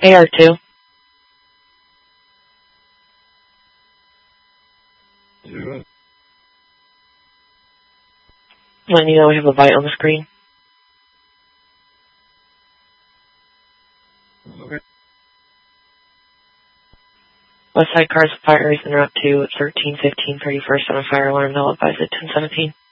AR2. Letting you know we have a bite on the screen. Okay. West Side cars fire reason route 2 at 13:15 31st on a fire alarm. They'll advise at 10:17.